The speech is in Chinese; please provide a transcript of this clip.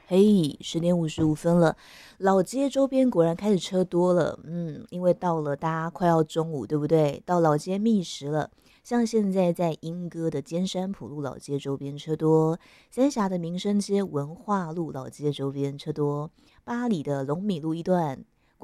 嘿，10点55分了，老街周边果然开始车多了。因为到了大家快要中午，对不对？到老街觅食了。像现在在莺歌的尖山埔路老街周边车多，三峡的民生街文化路老街周边车多，八里的龙米路一段